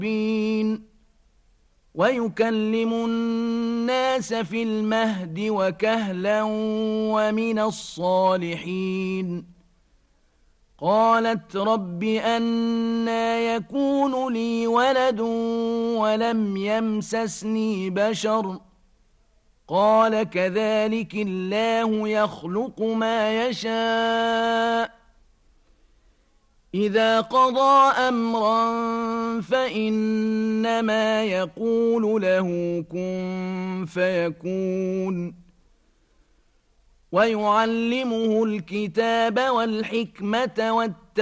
ويكلم الناس في المهد وكهلا ومن الصالحين. قالت رب أنى يكون لي ولد ولم يمسسني بشر قال كذلك الله يخلق ما يشاء إذا قضى أمرا فإنما يقول له كن فيكون. ويعلمه الكتاب والحكمة